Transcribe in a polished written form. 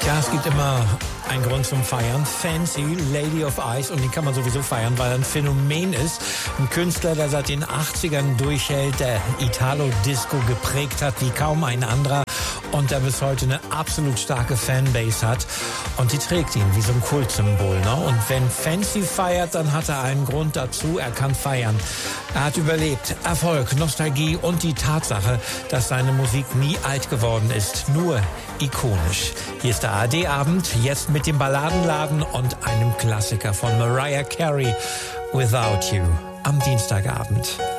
Ja, es gibt immer einen Grund zum Feiern. Fancy, Lady of Ice, und den kann man sowieso feiern, weil er ein Phänomen ist. Ein Künstler, der seit den 80ern durchhält, der Italo-Disco geprägt hat wie kaum ein anderer und der bis heute eine absolut starke Fanbase hat. Und die trägt ihn wie so ein Kultsymbol. Ne? Und wenn Fancy feiert, dann hat er einen Grund dazu. Er kann feiern. Er hat überlebt. Erfolg, Nostalgie und die Tatsache, dass seine Musik nie alt geworden ist. Nur ikonisch. Hier ist der ARD-Abend, jetzt mit dem Balladenladen und einem Klassiker von Mariah Carey, Without You, am Dienstagabend.